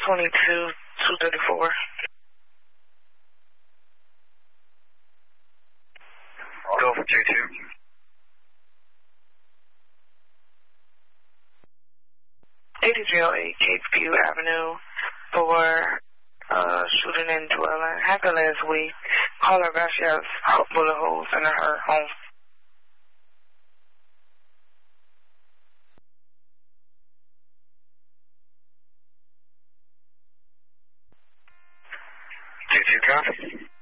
22, 234. Go for 2-2. 8308 Capeview Avenue for shooting and dwelling. Happened last week. Caller got shots, bullet holes in her home. Two copy.